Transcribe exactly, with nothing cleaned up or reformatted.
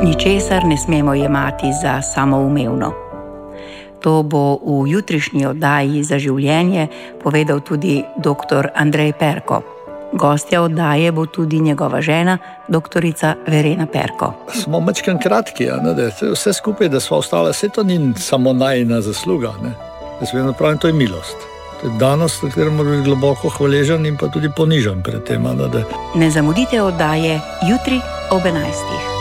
Ničesar ne smemo jemati za samoumevno. To bo v jutrišnji oddaji Za življenje povedal tudi doktor Andrej Perko. Gostja oddaje bo tudi njegova žena, doktorica Verena Perko. Smo mačkan kratki, ne, da je vse skupaj, da smo ostali, vse to ni samo najina zasluga. Ne. Jaz vedno pravim, to je milost. To je danost, na katero moram biti globoko hvaležen in pa tudi ponižan pred tem. Ne, da... ne zamudite oddaje jutri ob enajstih.